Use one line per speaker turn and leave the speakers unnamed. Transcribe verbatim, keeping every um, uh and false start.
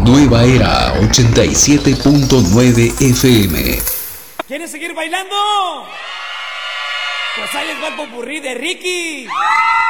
Nueva Era ochenta y siete punto nueve F M.
¿Quieren seguir bailando? Pues ahí les va el popurrí de Ricky.